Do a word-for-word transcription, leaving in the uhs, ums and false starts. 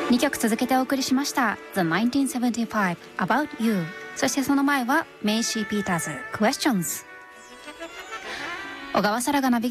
にきょく続けてお送りしました The ナインティーンセブンティファイブ About You、 そしてその前はメイシー・ピーターズ Questions。 小川沙羅がナビ